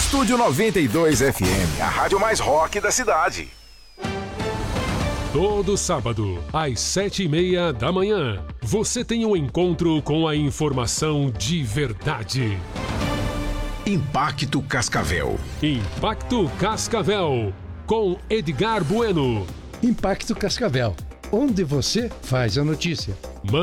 Estúdio 92 FM, a rádio mais rock da cidade. Todo sábado, às 7:30 da manhã, você tem um encontro com a informação de verdade. Impacto Cascavel. Impacto Cascavel, com Edgar Bueno. Impacto Cascavel, onde você faz a notícia.